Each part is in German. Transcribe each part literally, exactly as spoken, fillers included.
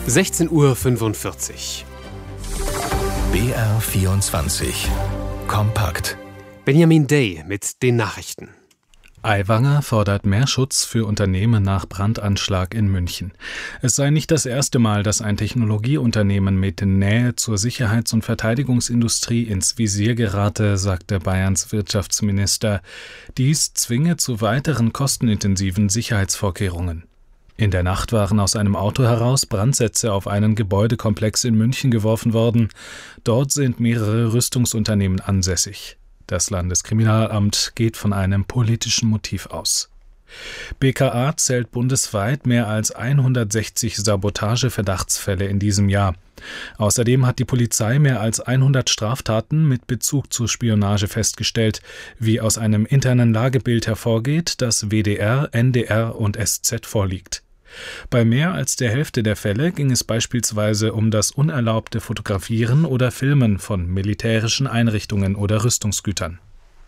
sechzehn Uhr fünfundvierzig. B R vierundzwanzig. Kompakt. Benjamin Day mit den Nachrichten. Aiwanger fordert mehr Schutz für Unternehmen nach Brandanschlag in München. Es sei nicht das erste Mal, dass ein Technologieunternehmen mit Nähe zur Sicherheits- und Verteidigungsindustrie ins Visier gerate, sagte Bayerns Wirtschaftsminister. Dies zwinge zu weiteren kostenintensiven Sicherheitsvorkehrungen. In der Nacht waren aus einem Auto heraus Brandsätze auf einen Gebäudekomplex in München geworfen worden. Dort sind mehrere Rüstungsunternehmen ansässig. Das Landeskriminalamt geht von einem politischen Motiv aus. B K A zählt bundesweit mehr als hundertsechzig Sabotageverdachtsfälle in diesem Jahr. Außerdem hat die Polizei mehr als hundert Straftaten mit Bezug zur Spionage festgestellt, wie aus einem internen Lagebild hervorgeht, das W D R, N D R und S Z vorliegt. Bei mehr als der Hälfte der Fälle ging es beispielsweise um das unerlaubte Fotografieren oder Filmen von militärischen Einrichtungen oder Rüstungsgütern.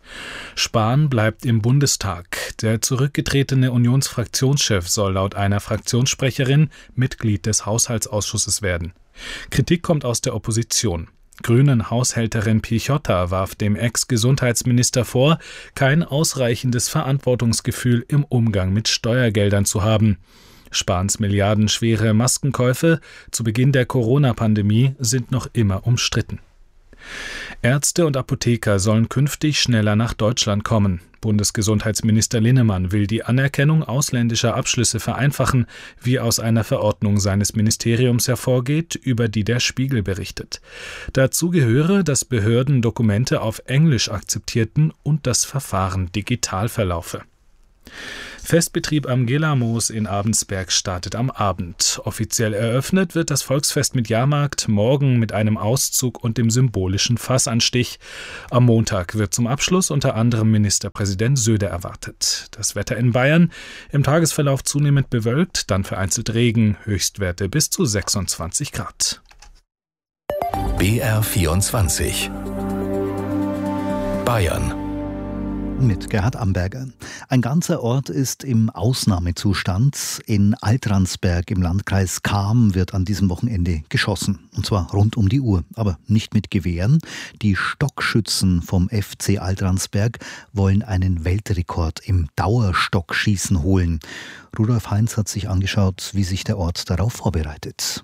Spahn bleibt im Bundestag. Der zurückgetretene Unionsfraktionschef soll laut einer Fraktionssprecherin Mitglied des Haushaltsausschusses werden. Kritik kommt aus der Opposition. Grünen-Haushälterin Pichotta warf dem Ex-Gesundheitsminister vor, kein ausreichendes Verantwortungsgefühl im Umgang mit Steuergeldern zu haben. Spahns milliardenschwere Maskenkäufe zu Beginn der Corona-Pandemie sind noch immer umstritten. Ärzte und Apotheker sollen künftig schneller nach Deutschland kommen. Bundesgesundheitsminister Linnemann will die Anerkennung ausländischer Abschlüsse vereinfachen, wie aus einer Verordnung seines Ministeriums hervorgeht, über die der Spiegel berichtet. Dazu gehöre, dass Behörden Dokumente auf Englisch akzeptierten und das Verfahren digital verlaufe. Festbetrieb am Gelamoos in Abensberg startet am Abend. Offiziell eröffnet wird das Volksfest mit Jahrmarkt, morgen mit einem Auszug und dem symbolischen Fassanstich. Am Montag wird zum Abschluss unter anderem Ministerpräsident Söder erwartet. Das Wetter in Bayern: im Tagesverlauf zunehmend bewölkt, dann vereinzelt Regen, Höchstwerte bis zu sechsundzwanzig Grad. B R vierundzwanzig. Bayern. Mit Gerhard Amberger. Ein ganzer Ort ist im Ausnahmezustand. In Altransberg im Landkreis Cham wird an diesem Wochenende geschossen. Und zwar rund um die Uhr, aber nicht mit Gewehren. Die Stockschützen vom F C Altransberg wollen einen Weltrekord im Dauerstockschießen holen. Rudolf Heinz hat sich angeschaut, wie sich der Ort darauf vorbereitet.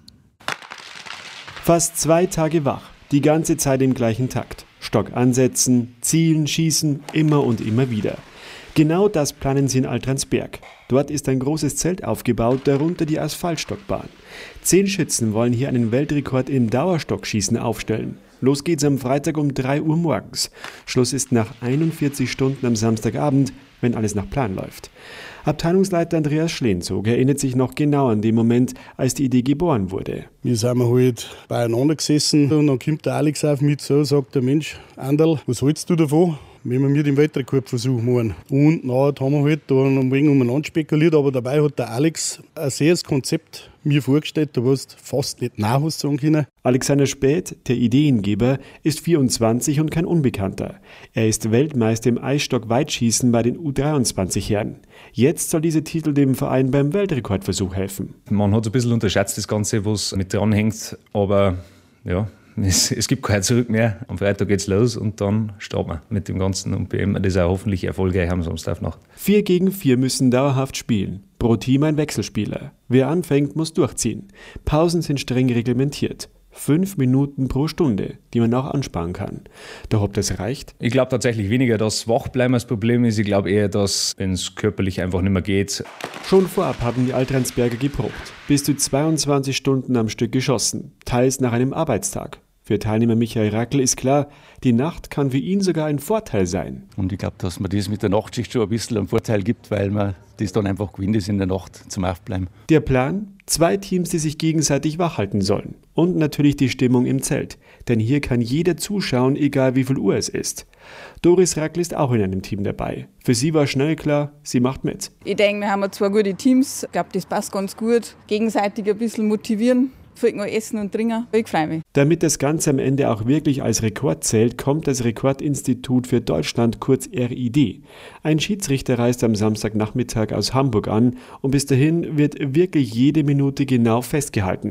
Fast zwei Tage wach, die ganze Zeit im gleichen Takt. Stock ansetzen, zielen, schießen, immer und immer wieder. Genau das planen sie in Altransberg. Dort ist ein großes Zelt aufgebaut, darunter die Asphaltstockbahn. Zehn Schützen wollen hier einen Weltrekord im Dauerstockschießen aufstellen. Los geht's am Freitag um drei Uhr morgens. Schluss ist nach einundvierzig Stunden am Samstagabend, wenn alles nach Plan läuft. Abteilungsleiter Andreas Schlenzog erinnert sich noch genau an den Moment, als die Idee geboren wurde. Wir sind halt beieinander gesessen und dann kommt der Alex auf mich zu und sagt, der Mensch, Anderl, was hältst du davon, wenn wir mit dem Weltrekordversuch machen? Und nachher haben wir halt da ein wenig umeinander spekuliert, aber dabei hat der Alex ein sehr Konzept mir vorgestellt, da warst fast nicht nach was sagen können. Alexander Späth, der Ideengeber, ist vierundzwanzig und kein Unbekannter. Er ist Weltmeister im Eisstock-Weitschießen bei den U dreiundzwanzig Herren. Jetzt soll dieser Titel dem Verein beim Weltrekordversuch helfen. Man hat ein bisschen unterschätzt das Ganze, was mit dran hängt, aber ja, es, es gibt kein Zurück mehr. Am Freitag geht's los und dann starten wir mit dem Ganzen und beenden das auch hoffentlich erfolgreich am Samstagnacht. Vier gegen vier müssen dauerhaft spielen. Pro Team ein Wechselspieler. Wer anfängt, muss durchziehen. Pausen sind streng reglementiert. Fünf Minuten pro Stunde, die man auch ansparen kann. Doch ob das reicht? Ich glaube tatsächlich weniger, dass Wachbleiben das Problem ist. Ich glaube eher, dass, wenn es körperlich einfach nicht mehr geht. Schon vorab haben die Altransberger geprobt. Bis zu zweiundzwanzig Stunden am Stück geschossen. Teils nach einem Arbeitstag. Für Teilnehmer Michael Rackl ist klar, die Nacht kann für ihn sogar ein Vorteil sein. Und ich glaube, dass man das mit der Nachtschicht schon ein bisschen einen Vorteil gibt, weil man das dann einfach gewinnt ist in der Nacht zum Aufbleiben. Der Plan? Zwei Teams, die sich gegenseitig wachhalten sollen. Und natürlich die Stimmung im Zelt. Denn hier kann jeder zuschauen, egal wie viel Uhr es ist. Doris Rackl ist auch in einem Team dabei. Für sie war schnell klar, sie macht mit. Ich denke, wir haben zwei gute Teams. Ich glaube, das passt ganz gut. Gegenseitig ein bisschen motivieren. Vielleicht noch essen und trinken. Ich freue mich. Damit das Ganze am Ende auch wirklich als Rekord zählt, kommt das Rekordinstitut für Deutschland, kurz R I D. Ein Schiedsrichter reist am Samstagnachmittag aus Hamburg an und bis dahin wird wirklich jede Minute genau festgehalten.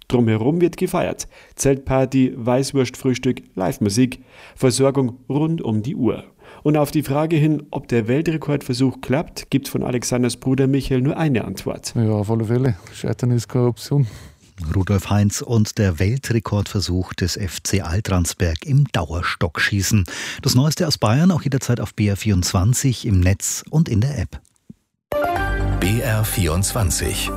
Drumherum wird gefeiert. Zeltparty, Weißwurstfrühstück, Live-Musik, Versorgung rund um die Uhr. Und auf die Frage hin, ob der Weltrekordversuch klappt, gibt von Alexanders Bruder Michael nur eine Antwort. Ja, auf alle Fälle. Scheitern ist keine Option. Rudolf Heinz und der Weltrekordversuch des F C Altransberg im Dauerstockschießen. Das Neueste aus Bayern auch jederzeit auf B R vierundzwanzig im Netz und in der App. B R vierundzwanzig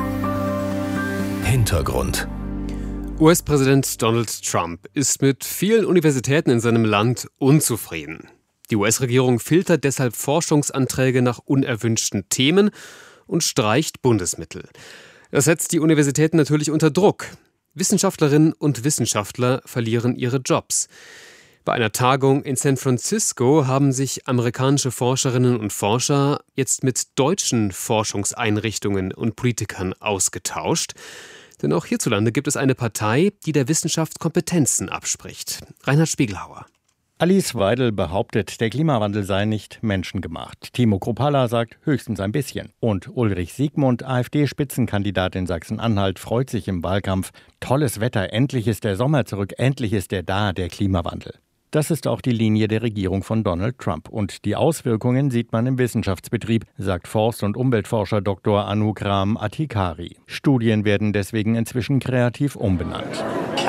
Hintergrund. U S-Präsident Donald Trump ist mit vielen Universitäten in seinem Land unzufrieden. Die U S-Regierung filtert deshalb Forschungsanträge nach unerwünschten Themen und streicht Bundesmittel. Das setzt die Universitäten natürlich unter Druck. Wissenschaftlerinnen und Wissenschaftler verlieren ihre Jobs. Bei einer Tagung in San Francisco haben sich amerikanische Forscherinnen und Forscher jetzt mit deutschen Forschungseinrichtungen und Politikern ausgetauscht. Denn auch hierzulande gibt es eine Partei, die der Wissenschaft Kompetenzen abspricht. Reinhard Spiegelhauer. Alice Weidel behauptet, der Klimawandel sei nicht menschengemacht. Timo Kruppalla sagt, höchstens ein bisschen. Und Ulrich Siegmund, AfD-Spitzenkandidat in Sachsen-Anhalt, freut sich im Wahlkampf. Tolles Wetter, endlich ist der Sommer zurück, endlich ist er da, der Klimawandel. Das ist auch die Linie der Regierung von Donald Trump. Und die Auswirkungen sieht man im Wissenschaftsbetrieb, sagt Forst- und Umweltforscher Doktor Anukram Atikari. Studien werden deswegen inzwischen kreativ umbenannt.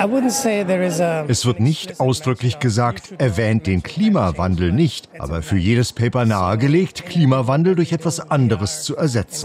Es wird nicht ausdrücklich gesagt, erwähnt den Klimawandel nicht, aber für jedes Paper nahegelegt, Klimawandel durch etwas anderes zu ersetzen.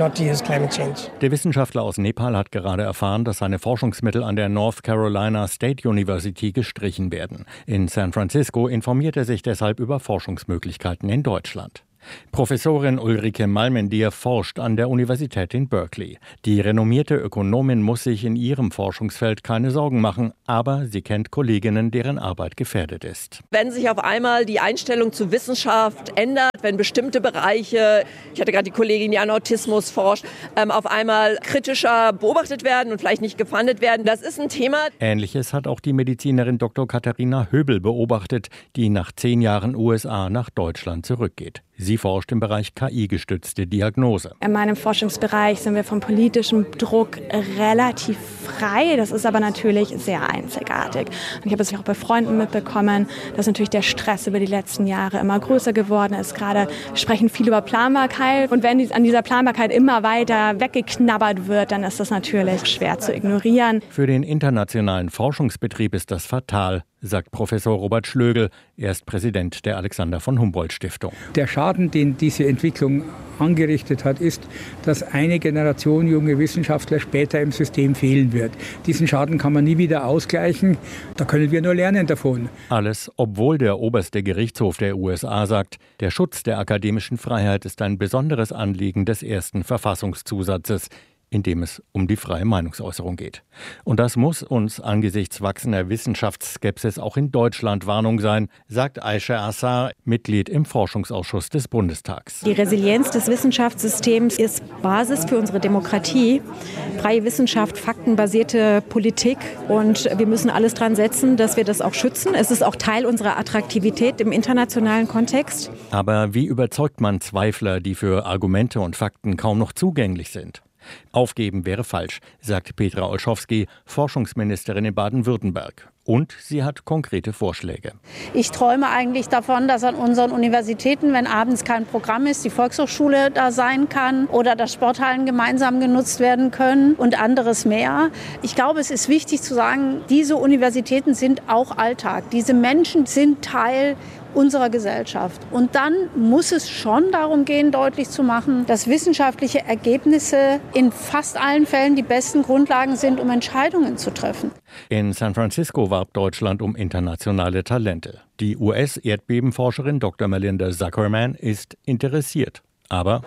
Der Wissenschaftler aus Nepal hat gerade erfahren, dass seine Forschungsmittel an der North Carolina State University gestrichen werden. In San Francisco informiert er sich deshalb über Forschungsmöglichkeiten in Deutschland. Professorin Ulrike Malmendier forscht an der Universität in Berkeley. Die renommierte Ökonomin muss sich in ihrem Forschungsfeld keine Sorgen machen, aber sie kennt Kolleginnen, deren Arbeit gefährdet ist. Wenn sich auf einmal die Einstellung zur Wissenschaft ändert, wenn bestimmte Bereiche, ich hatte gerade die Kollegin, die an Autismus forscht, ähm, auf einmal kritischer beobachtet werden und vielleicht nicht gefundet werden, das ist ein Thema. Ähnliches hat auch die Medizinerin Doktor Katharina Höbel beobachtet, die nach zehn Jahren U S A nach Deutschland zurückgeht. Sie forscht im Bereich K I-gestützte Diagnose. In meinem Forschungsbereich sind wir vom politischen Druck relativ frei. Das ist aber natürlich sehr einzigartig. Und ich habe es auch bei Freunden mitbekommen, dass natürlich der Stress über die letzten Jahre immer größer geworden ist. Gerade sprechen viele über Planbarkeit. Und wenn an dieser Planbarkeit immer weiter weggeknabbert wird, dann ist das natürlich schwer zu ignorieren. Für den internationalen Forschungsbetrieb ist das fatal, sagt Professor Robert Schlögl. Er ist Präsident der Alexander von Humboldt Stiftung. Der Schaden, den diese Entwicklung angerichtet hat, ist, dass eine Generation junge Wissenschaftler später im System fehlen wird. Diesen Schaden kann man nie wieder ausgleichen. Da können wir nur lernen davon. Alles, obwohl der oberste Gerichtshof der U S A sagt, der Schutz der akademischen Freiheit ist ein besonderes Anliegen des ersten Verfassungszusatzes, in dem es um die freie Meinungsäußerung geht. Und das muss uns angesichts wachsender Wissenschaftsskepsis auch in Deutschland Warnung sein, sagt Aisha Assar, Mitglied im Forschungsausschuss des Bundestags. Die Resilienz des Wissenschaftssystems ist Basis für unsere Demokratie. Freie Wissenschaft, faktenbasierte Politik, und wir müssen alles dran setzen, dass wir das auch schützen. Es ist auch Teil unserer Attraktivität im internationalen Kontext. Aber wie überzeugt man Zweifler, die für Argumente und Fakten kaum noch zugänglich sind? Aufgeben wäre falsch, sagt Petra Olschowski, Forschungsministerin in Baden-Württemberg. Und sie hat konkrete Vorschläge. Ich träume eigentlich davon, dass an unseren Universitäten, wenn abends kein Programm ist, die Volkshochschule da sein kann oder dass Sporthallen gemeinsam genutzt werden können und anderes mehr. Ich glaube, es ist wichtig zu sagen, diese Universitäten sind auch Alltag. Diese Menschen sind Teil unserer Gesellschaft. Und dann muss es schon darum gehen, deutlich zu machen, dass wissenschaftliche Ergebnisse in fast allen Fällen die besten Grundlagen sind, um Entscheidungen zu treffen. In San Francisco warb Deutschland um internationale Talente. Die U S-Erdbebenforscherin Doktor Melinda Zuckerman ist interessiert. Aber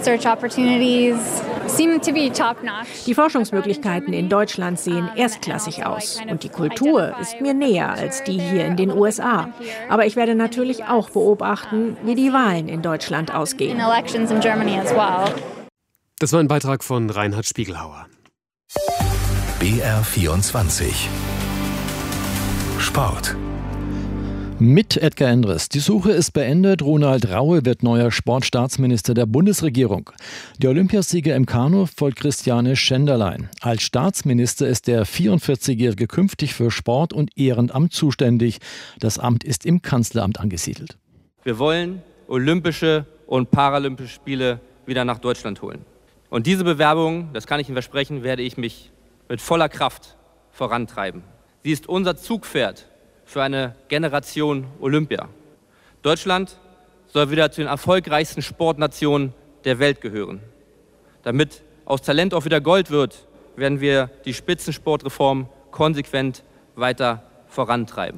die Forschungsmöglichkeiten in Deutschland sehen erstklassig aus. Und die Kultur ist mir näher als die hier in den U S A. Aber ich werde natürlich auch beobachten, wie die Wahlen in Deutschland ausgehen. Das war ein Beitrag von Reinhard Spiegelhauer. B R vierundzwanzig Sport. Mit Edgar Endres. Die Suche ist beendet. Ronald Raue wird neuer Sportstaatsminister der Bundesregierung. Der Olympiasieger im Kanu folgt Christiane Schenderlein. Als Staatsminister ist der vierundvierzigjährige künftig für Sport und Ehrenamt zuständig. Das Amt ist im Kanzleramt angesiedelt. Wir wollen Olympische und Paralympische Spiele wieder nach Deutschland holen. Und diese Bewerbung, das kann ich Ihnen versprechen, werde ich mich mit voller Kraft vorantreiben. Sie ist unser Zugpferd für eine Generation Olympia. Deutschland soll wieder zu den erfolgreichsten Sportnationen der Welt gehören. Damit aus Talent auch wieder Gold wird, werden wir die Spitzensportreform konsequent weiter vorantreiben.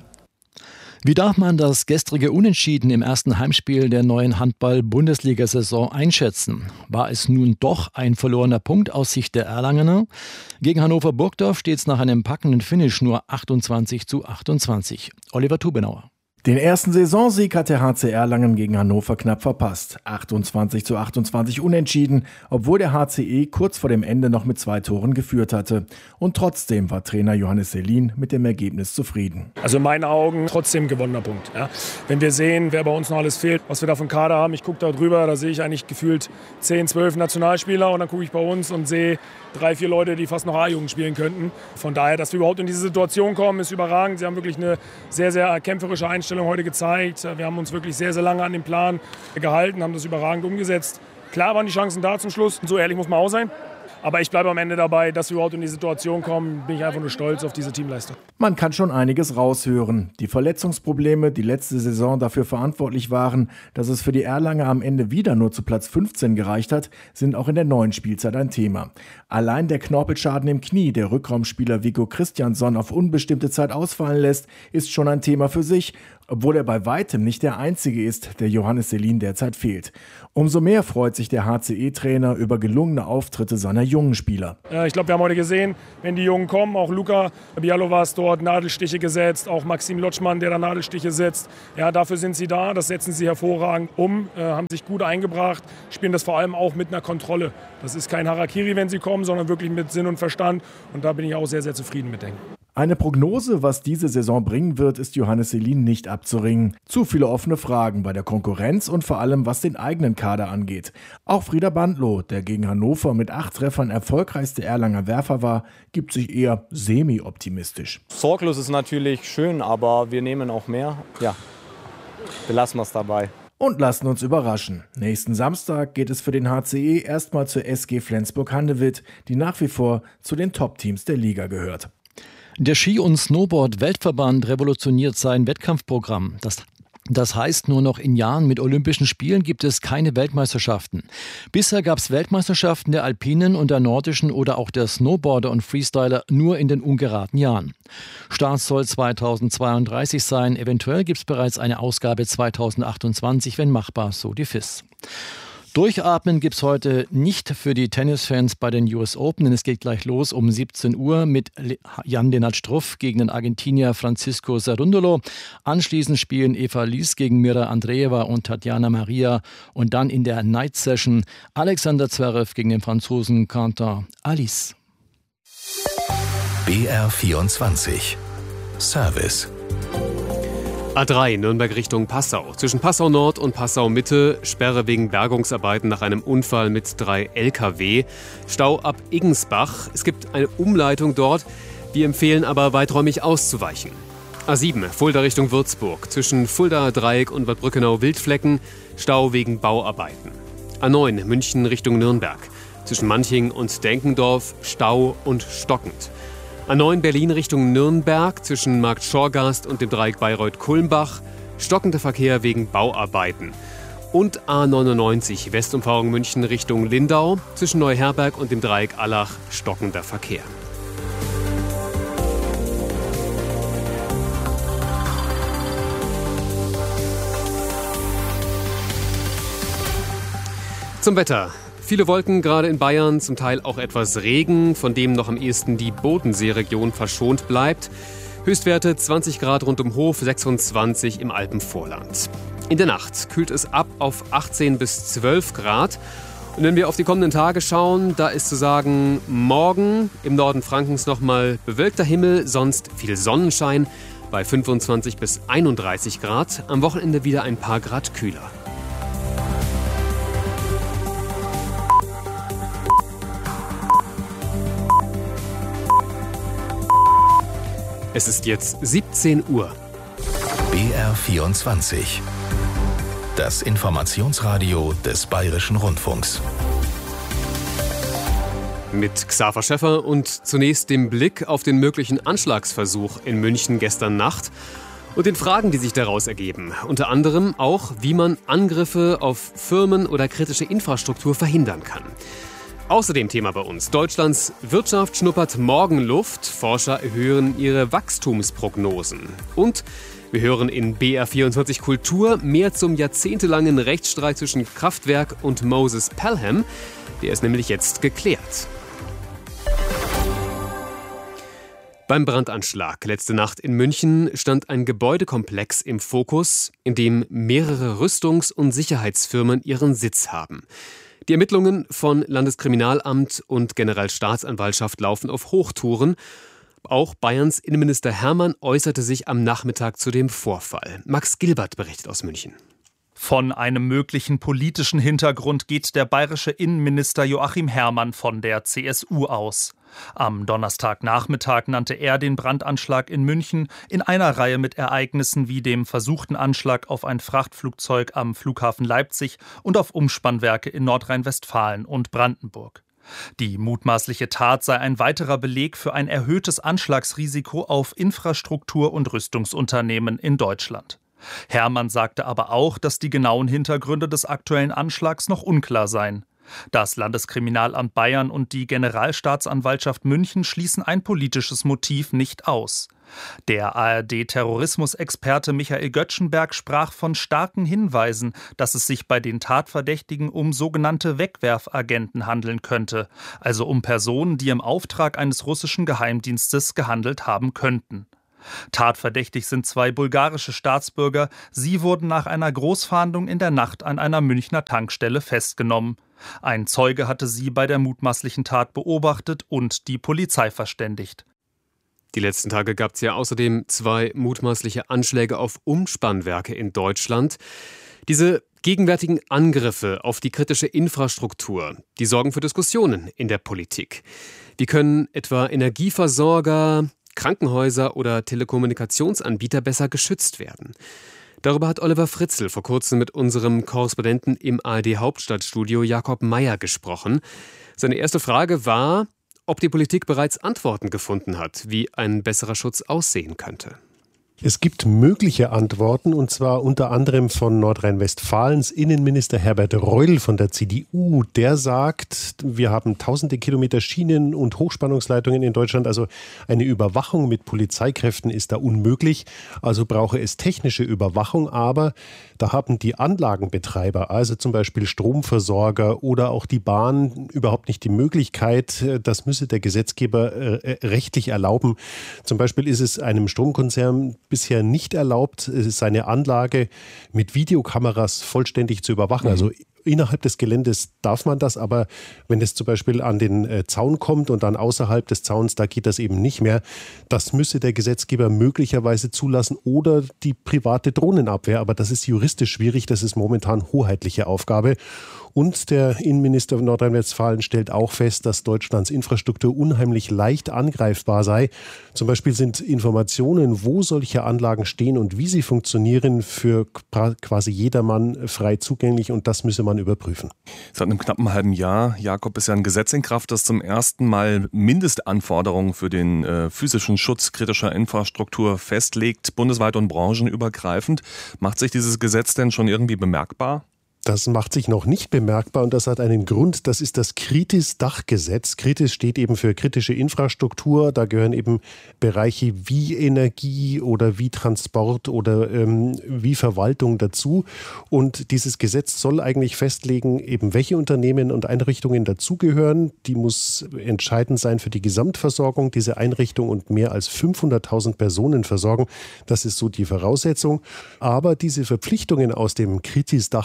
Wie darf man das gestrige Unentschieden im ersten Heimspiel der neuen Handball-Bundesliga-Saison einschätzen? War es nun doch ein verlorener Punkt aus Sicht der Erlangener? Gegen Hannover-Burgdorf steht es nach einem packenden Finish nur achtundzwanzig zu achtundzwanzig. Oliver Tubenauer. Den ersten Saisonsieg hat der H C Erlangen gegen Hannover knapp verpasst. achtundzwanzig zu achtundzwanzig unentschieden, obwohl der H C E kurz vor dem Ende noch mit zwei Toren geführt hatte. Und trotzdem war Trainer Johannes Selin mit dem Ergebnis zufrieden. Also in meinen Augen trotzdem gewonnener Punkt. Ja. Wenn wir sehen, wer bei uns noch alles fehlt, was wir da vom Kader haben, ich gucke da drüber, da sehe ich eigentlich gefühlt zehn, zwölf Nationalspieler und dann gucke ich bei uns und sehe drei, vier Leute, die fast noch A-Jugend spielen könnten. Von daher, dass wir überhaupt in diese Situation kommen, ist überragend. Sie haben wirklich eine sehr, sehr kämpferische Einstellung heute gezeigt. Wir haben uns wirklich sehr, sehr lange an den Plan gehalten, haben das überragend umgesetzt. Klar waren die Chancen da zum Schluss, so ehrlich muss man auch sein. Aber ich bleibe am Ende dabei, dass wir überhaupt in die Situation kommen, bin ich einfach nur stolz auf diese Teamleistung. Man kann schon einiges raushören. Die Verletzungsprobleme, die letzte Saison dafür verantwortlich waren, dass es für die Erlanger am Ende wieder nur zu Platz fünfzehn gereicht hat, sind auch in der neuen Spielzeit ein Thema. Allein der Knorpelschaden im Knie, der Rückraumspieler Viggo Christiansson auf unbestimmte Zeit ausfallen lässt, ist schon ein Thema für sich, obwohl er bei weitem nicht der Einzige ist, der Johannes Selin derzeit fehlt. Umso mehr freut sich der H C E-Trainer über gelungene Auftritte seiner jungen Spieler. Ja, ich glaube, wir haben heute gesehen, wenn die Jungen kommen, auch Luka Bialowas dort Nadelstiche gesetzt, auch Maxim Lotschmann, der da Nadelstiche setzt. Ja, dafür sind sie da, das setzen sie hervorragend um, äh, haben sich gut eingebracht, spielen das vor allem auch mit einer Kontrolle. Das ist kein Harakiri, wenn sie kommen, sondern wirklich mit Sinn und Verstand und da bin ich auch sehr, sehr zufrieden mit denen. Eine Prognose, was diese Saison bringen wird, ist Johannes Selin nicht abzuringen. Zu viele offene Fragen bei der Konkurrenz und vor allem, was den eigenen Kader angeht. Auch Frieder Bandlow, der gegen Hannover mit acht Treffern erfolgreichste Erlanger Werfer war, gibt sich eher semi-optimistisch. Sorglos ist natürlich schön, aber wir nehmen auch mehr. Ja, belassen wir es dabei. Und lassen uns überraschen. Nächsten Samstag geht es für den H C E erstmal zur S G Flensburg-Handewitt, die nach wie vor zu den Top-Teams der Liga gehört. Der Ski- und Snowboard-Weltverband revolutioniert sein Wettkampfprogramm. Das Das heißt, nur noch in Jahren mit Olympischen Spielen gibt es keine Weltmeisterschaften. Bisher gab es Weltmeisterschaften der Alpinen und der Nordischen oder auch der Snowboarder und Freestyler nur in den ungeraden Jahren. Start soll zweitausendzweiunddreißig sein. Eventuell gibt es bereits eine Ausgabe zweitausendachtundzwanzig, wenn machbar, so die F I S. Durchatmen gibt's heute nicht für die Tennisfans bei den U S Open, denn es geht gleich los um siebzehn Uhr mit Jan-Lennart Struff gegen den Argentinier Francisco Cerundolo. Anschließend spielen Eva Lies gegen Mira Andreeva und Tatjana Maria und dann in der Night Session Alexander Zverev gegen den Franzosen Quentin Alice. B R vierundzwanzig Service. A drei Nürnberg Richtung Passau. Zwischen Passau Nord und Passau Mitte Sperre wegen Bergungsarbeiten nach einem Unfall mit drei L K W. Stau ab Iggensbach. Es gibt eine Umleitung dort. Wir empfehlen aber weiträumig auszuweichen. A sieben Fulda Richtung Würzburg. Zwischen Fulda Dreieck und Bad Brückenau Wildflecken. Stau wegen Bauarbeiten. A neun München Richtung Nürnberg. Zwischen Manching und Denkendorf Stau und stockend. A neun Berlin Richtung Nürnberg zwischen Markt Schorgast und dem Dreieck Bayreuth-Kulmbach. Stockender Verkehr wegen Bauarbeiten. Und A neunundneunzig Westumfahrung München Richtung Lindau zwischen Neuherberg und dem Dreieck Allach. Stockender Verkehr. Zum Wetter. Viele Wolken, gerade in Bayern, zum Teil auch etwas Regen, von dem noch am ehesten die Bodenseeregion verschont bleibt. Höchstwerte zwanzig Grad rund um Hof, sechsundzwanzig im Alpenvorland. In der Nacht kühlt es ab auf achtzehn bis zwölf Grad. Und wenn wir auf die kommenden Tage schauen, da ist zu sagen, morgen im Norden Frankens nochmal bewölkter Himmel, sonst viel Sonnenschein. bei fünfundzwanzig bis einunddreißig Grad. Am Wochenende wieder ein paar Grad kühler. Es ist jetzt siebzehn Uhr. B R vierundzwanzig. Das Informationsradio des Bayerischen Rundfunks. Mit Xaver Schäffer und zunächst dem Blick auf den möglichen Anschlagsversuch in München gestern Nacht und den Fragen, die sich daraus ergeben. Unter anderem auch, wie man Angriffe auf Firmen oder kritische Infrastruktur verhindern kann. Außerdem Thema bei uns. Deutschlands Wirtschaft schnuppert Morgenluft. Forscher erhöhen ihre Wachstumsprognosen. Und wir hören in B R vierundzwanzig Kultur mehr zum jahrzehntelangen Rechtsstreit zwischen Kraftwerk und Moses Pelham. Der ist nämlich jetzt geklärt. Beim Brandanschlag letzte Nacht in München stand ein Gebäudekomplex im Fokus, in dem mehrere Rüstungs- und Sicherheitsfirmen ihren Sitz haben. Die Ermittlungen von Landeskriminalamt und Generalstaatsanwaltschaft laufen auf Hochtouren. Auch Bayerns Innenminister Hermann äußerte sich am Nachmittag zu dem Vorfall. Max Gilbert berichtet aus München. Von einem möglichen politischen Hintergrund geht der bayerische Innenminister Joachim Herrmann von der C S U aus. Am Donnerstagnachmittag nannte er den Brandanschlag in München in einer Reihe mit Ereignissen wie dem versuchten Anschlag auf ein Frachtflugzeug am Flughafen Leipzig und auf Umspannwerke in Nordrhein-Westfalen und Brandenburg. Die mutmaßliche Tat sei ein weiterer Beleg für ein erhöhtes Anschlagsrisiko auf Infrastruktur- und Rüstungsunternehmen in Deutschland. Herrmann sagte aber auch, dass die genauen Hintergründe des aktuellen Anschlags noch unklar seien. Das Landeskriminalamt Bayern und die Generalstaatsanwaltschaft München schließen ein politisches Motiv nicht aus. Der A R D-Terrorismusexperte Michael Göttschenberg sprach von starken Hinweisen, dass es sich bei den Tatverdächtigen um sogenannte Wegwerfagenten handeln könnte, also um Personen, die im Auftrag eines russischen Geheimdienstes gehandelt haben könnten. Tatverdächtig sind zwei bulgarische Staatsbürger. Sie wurden nach einer Großfahndung in der Nacht an einer Münchner Tankstelle festgenommen. Ein Zeuge hatte sie bei der mutmaßlichen Tat beobachtet und die Polizei verständigt. Die letzten Tage gab es ja außerdem zwei mutmaßliche Anschläge auf Umspannwerke in Deutschland. Diese gegenwärtigen Angriffe auf die kritische Infrastruktur, die sorgen für Diskussionen in der Politik. Wie können etwa Energieversorger, Krankenhäuser oder Telekommunikationsanbieter besser geschützt werden? Darüber hat Oliver Fritzl vor kurzem mit unserem Korrespondenten im A R D-Hauptstadtstudio Jakob Meyer gesprochen. Seine erste Frage war, ob die Politik bereits Antworten gefunden hat, wie ein besserer Schutz aussehen könnte. Es gibt mögliche Antworten, und zwar unter anderem von Nordrhein-Westfalens Innenminister Herbert Reul von der C D U. Der sagt, wir haben tausende Kilometer Schienen und Hochspannungsleitungen in Deutschland, also eine Überwachung mit Polizeikräften ist da unmöglich. Also brauche es technische Überwachung, aber da haben die Anlagenbetreiber, also zum Beispiel Stromversorger oder auch die Bahn, überhaupt nicht die Möglichkeit. Das müsse der Gesetzgeber äh, rechtlich erlauben. Zum Beispiel ist es einem Stromkonzern bisher nicht erlaubt, seine Anlage mit Videokameras vollständig zu überwachen. Mhm. Also innerhalb des Geländes darf man das, aber wenn es zum Beispiel an den äh, Zaun kommt und dann außerhalb des Zauns, da geht das eben nicht mehr. Das müsse der Gesetzgeber möglicherweise zulassen oder die private Drohnenabwehr. Aber das ist juristisch schwierig, das ist momentan hoheitliche Aufgabe. Und der Innenminister von Nordrhein-Westfalen stellt auch fest, dass Deutschlands Infrastruktur unheimlich leicht angreifbar sei. Zum Beispiel sind Informationen, wo solche Anlagen stehen und wie sie funktionieren, für quasi jedermann frei zugänglich, und das müsse man überprüfen. Seit einem knappen halben Jahr, Jakob, ist ja ein Gesetz in Kraft, das zum ersten Mal Mindestanforderungen für den äh, physischen Schutz kritischer Infrastruktur festlegt, bundesweit und branchenübergreifend. Macht sich dieses Gesetz denn schon irgendwie bemerkbar? Das macht sich noch nicht bemerkbar, und das hat einen Grund. Das ist das Kritis-Dachgesetz. Kritis steht eben für kritische Infrastruktur. Da gehören eben Bereiche wie Energie oder wie Transport oder ähm, wie Verwaltung dazu. Und dieses Gesetz soll eigentlich festlegen, eben welche Unternehmen und Einrichtungen dazugehören. Die muss entscheidend sein für die Gesamtversorgung dieser Einrichtung und mehr als fünfhunderttausend Personen versorgen. Das ist so die Voraussetzung. Aber diese Verpflichtungen aus dem Kritis-Dachgesetz,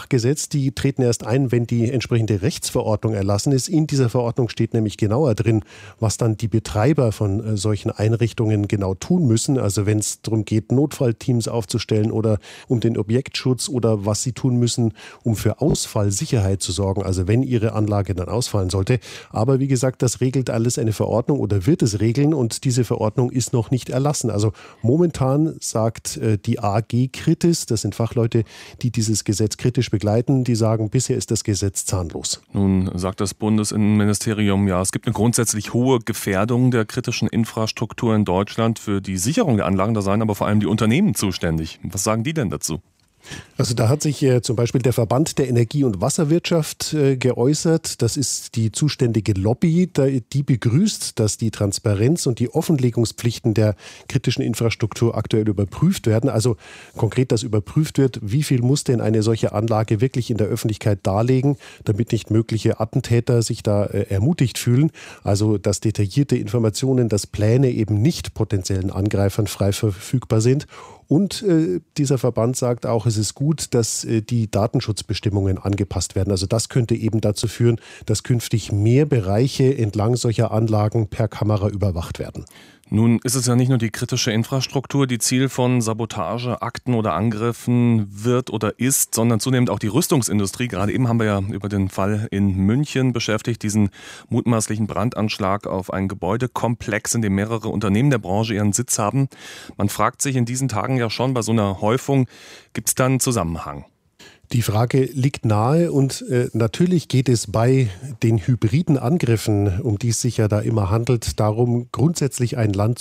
nichts. Die treten erst ein, wenn die entsprechende Rechtsverordnung erlassen ist. In dieser Verordnung steht nämlich genauer drin, was dann die Betreiber von äh, solchen Einrichtungen genau tun müssen. Also wenn es darum geht, Notfallteams aufzustellen oder um den Objektschutz oder was sie tun müssen, um für Ausfallsicherheit zu sorgen. Also wenn ihre Anlage dann ausfallen sollte. Aber wie gesagt, das regelt alles eine Verordnung oder wird es regeln und diese Verordnung ist noch nicht erlassen. Also momentan sagt äh, die A G Kritis, das sind Fachleute, die dieses Gesetz kritisch begleiten, die sagen, bisher ist das Gesetz zahnlos. Nun sagt das Bundesinnenministerium, ja, es gibt eine grundsätzlich hohe Gefährdung der kritischen Infrastruktur in Deutschland. Für die Sicherung der Anlagen, da seien aber vor allem die Unternehmen zuständig. Was sagen die denn dazu? Also da hat sich äh, zum Beispiel der Verband der Energie- und Wasserwirtschaft äh, geäußert. Das ist die zuständige Lobby, da, die begrüßt, dass die Transparenz und die Offenlegungspflichten der kritischen Infrastruktur aktuell überprüft werden. Also konkret, dass überprüft wird, wie viel muss denn eine solche Anlage wirklich in der Öffentlichkeit darlegen, damit nicht mögliche Attentäter sich da äh, ermutigt fühlen. Also dass detaillierte Informationen, dass Pläne eben nicht potenziellen Angreifern frei verfügbar sind. Und äh, dieser Verband sagt auch, es ist gut, dass äh, die Datenschutzbestimmungen angepasst werden. Also das könnte eben dazu führen, dass künftig mehr Bereiche entlang solcher Anlagen per Kamera überwacht werden. Nun ist es ja nicht nur die kritische Infrastruktur, die Ziel von Sabotage, Akten oder Angriffen wird oder ist, sondern zunehmend auch die Rüstungsindustrie. Gerade eben haben wir ja über den Fall in München beschäftigt, diesen mutmaßlichen Brandanschlag auf einen Gebäudekomplex, in dem mehrere Unternehmen der Branche ihren Sitz haben. Man fragt sich in diesen Tagen ja schon bei so einer Häufung, gibt es da einen Zusammenhang? Die Frage liegt nahe und äh, natürlich geht es bei den hybriden Angriffen, um die es sich ja da immer handelt, darum, grundsätzlich ein Land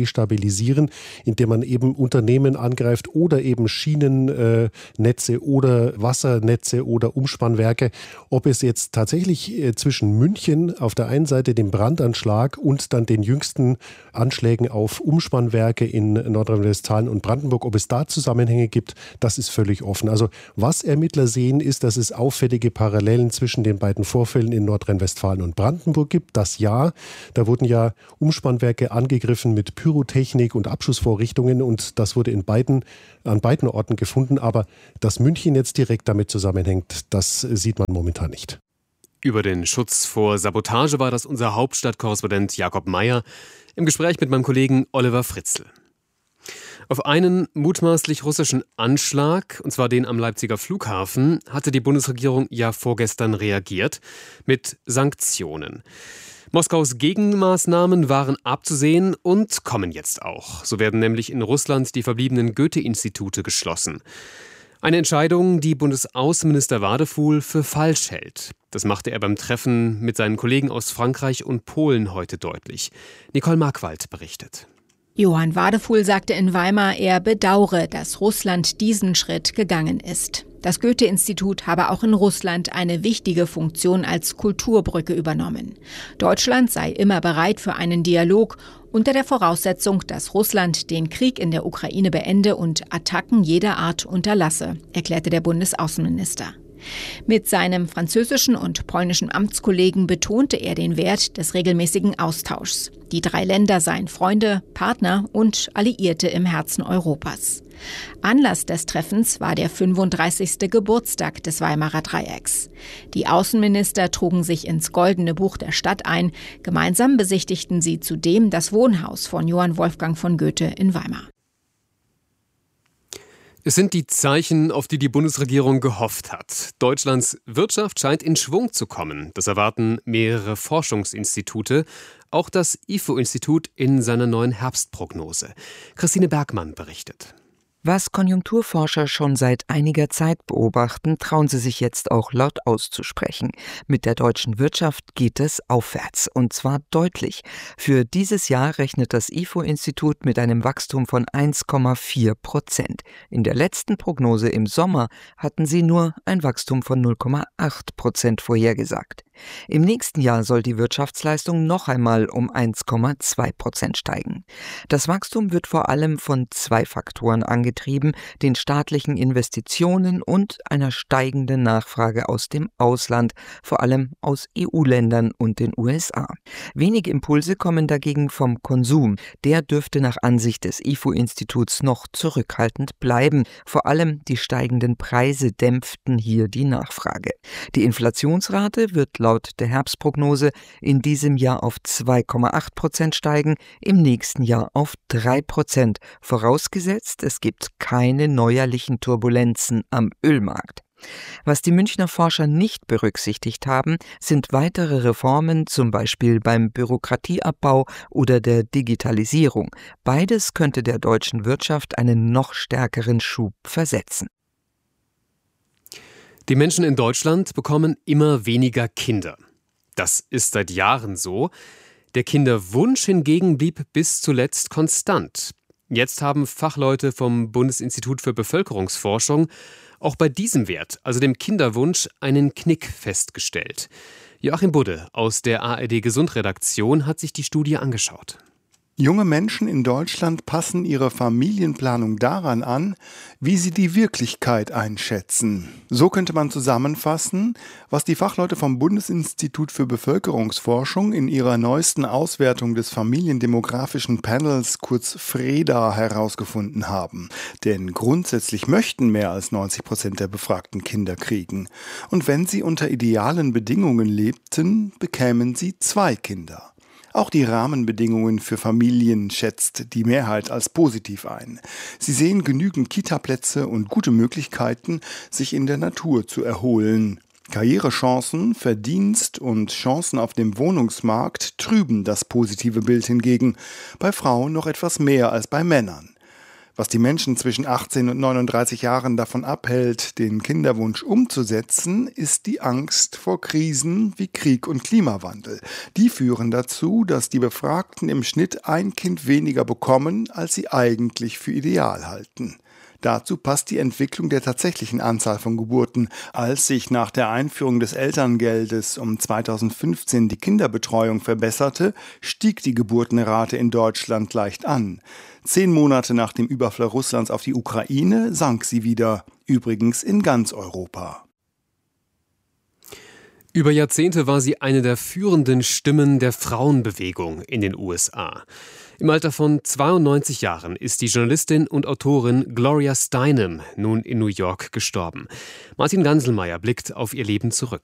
zu destabilisieren, indem man eben Unternehmen angreift oder eben Schienennetze äh, oder Wassernetze oder Umspannwerke. Ob es jetzt tatsächlich äh, zwischen München auf der einen Seite dem Brandanschlag und dann den jüngsten Anschlägen auf Umspannwerke in Nordrhein-Westfalen und Brandenburg, ob es da Zusammenhänge gibt, das ist völlig offen. Also was er Ermittler sehen, ist, dass es auffällige Parallelen zwischen den beiden Vorfällen in Nordrhein-Westfalen und Brandenburg gibt. Das ja, da wurden ja Umspannwerke angegriffen mit Pyrotechnik und Abschussvorrichtungen und das wurde in beiden, an beiden Orten gefunden. Aber dass München jetzt direkt damit zusammenhängt, das sieht man momentan nicht. Über den Schutz vor Sabotage war das unser Hauptstadtkorrespondent Jakob Mayer im Gespräch mit meinem Kollegen Oliver Fritzl. Auf einen mutmaßlich russischen Anschlag, und zwar den am Leipziger Flughafen, hatte die Bundesregierung ja vorgestern reagiert mit Sanktionen. Moskaus Gegenmaßnahmen waren abzusehen und kommen jetzt auch. So werden nämlich in Russland die verbliebenen Goethe-Institute geschlossen. Eine Entscheidung, die Bundesaußenminister Wadefuhl für falsch hält. Das machte er beim Treffen mit seinen Kollegen aus Frankreich und Polen heute deutlich. Nicole Markwald berichtet. Johann Wadefuhl sagte in Weimar, er bedauere, dass Russland diesen Schritt gegangen ist. Das Goethe-Institut habe auch in Russland eine wichtige Funktion als Kulturbrücke übernommen. Deutschland sei immer bereit für einen Dialog, unter der Voraussetzung, dass Russland den Krieg in der Ukraine beende und Attacken jeder Art unterlasse, erklärte der Bundesaußenminister. Mit seinem französischen und polnischen Amtskollegen betonte er den Wert des regelmäßigen Austauschs. Die drei Länder seien Freunde, Partner und Alliierte im Herzen Europas. Anlass des Treffens war der fünfunddreißigste Geburtstag des Weimarer Dreiecks. Die Außenminister trugen sich ins Goldene Buch der Stadt ein. Gemeinsam besichtigten sie zudem das Wohnhaus von Johann Wolfgang von Goethe in Weimar. Es sind die Zeichen, auf die die Bundesregierung gehofft hat. Deutschlands Wirtschaft scheint in Schwung zu kommen. Das erwarten mehrere Forschungsinstitute, auch das I F O-Institut in seiner neuen Herbstprognose. Christine Bergmann berichtet. Was Konjunkturforscher schon seit einiger Zeit beobachten, trauen sie sich jetzt auch laut auszusprechen. Mit der deutschen Wirtschaft geht es aufwärts, und zwar deutlich. Für dieses Jahr rechnet das I F O-Institut mit einem Wachstum von eins Komma vier Prozent. In der letzten Prognose im Sommer hatten sie nur ein Wachstum von null Komma acht Prozent vorhergesagt. Im nächsten Jahr soll die Wirtschaftsleistung noch einmal um eins Komma zwei Prozent steigen. Das Wachstum wird vor allem von zwei Faktoren angetrieben, den staatlichen Investitionen und einer steigenden Nachfrage aus dem Ausland, vor allem aus E U-Ländern und den U S A. Wenige Impulse kommen dagegen vom Konsum. Der dürfte nach Ansicht des I F O-Instituts noch zurückhaltend bleiben. Vor allem die steigenden Preise dämpften hier die Nachfrage. Die Inflationsrate wird laut der Herbstprognose in diesem Jahr auf zwei Komma acht Prozent steigen, im nächsten Jahr auf drei Prozent, vorausgesetzt es gibt keine neuerlichen Turbulenzen am Ölmarkt. Was die Münchner Forscher nicht berücksichtigt haben, sind weitere Reformen, zum Beispiel beim Bürokratieabbau oder der Digitalisierung. Beides könnte der deutschen Wirtschaft einen noch stärkeren Schub versetzen. Die Menschen in Deutschland bekommen immer weniger Kinder. Das ist seit Jahren so. Der Kinderwunsch hingegen blieb bis zuletzt konstant. Jetzt haben Fachleute vom Bundesinstitut für Bevölkerungsforschung auch bei diesem Wert, also dem Kinderwunsch, einen Knick festgestellt. Joachim Budde aus der A R D-Gesundredaktion hat sich die Studie angeschaut. Junge Menschen in Deutschland passen ihre Familienplanung daran an, wie sie die Wirklichkeit einschätzen. So könnte man zusammenfassen, was die Fachleute vom Bundesinstitut für Bevölkerungsforschung in ihrer neuesten Auswertung des familiendemografischen Panels, kurz FREDA, herausgefunden haben. Denn grundsätzlich möchten mehr als neunzig Prozent der Befragten Kinder kriegen. Und wenn sie unter idealen Bedingungen lebten, bekämen sie zwei Kinder. Auch die Rahmenbedingungen für Familien schätzt die Mehrheit als positiv ein. Sie sehen genügend Kitaplätze und gute Möglichkeiten, sich in der Natur zu erholen. Karrierechancen, Verdienst und Chancen auf dem Wohnungsmarkt trüben das positive Bild hingegen, bei Frauen noch etwas mehr als bei Männern. Was die Menschen zwischen achtzehn und neununddreißig Jahren davon abhält, den Kinderwunsch umzusetzen, ist die Angst vor Krisen wie Krieg und Klimawandel. Die führen dazu, dass die Befragten im Schnitt ein Kind weniger bekommen, als sie eigentlich für ideal halten. Dazu passt die Entwicklung der tatsächlichen Anzahl von Geburten. Als sich nach der Einführung des Elterngeldes um zweitausendfünfzehn die Kinderbetreuung verbesserte, stieg die Geburtenrate in Deutschland leicht an. Zehn Monate nach dem Überfall Russlands auf die Ukraine sank sie wieder, übrigens in ganz Europa. Über Jahrzehnte war sie eine der führenden Stimmen der Frauenbewegung in den U S A. Im Alter von zweiundneunzig Jahren ist die Journalistin und Autorin Gloria Steinem nun in New York gestorben. Martin Ganselmeier blickt auf ihr Leben zurück.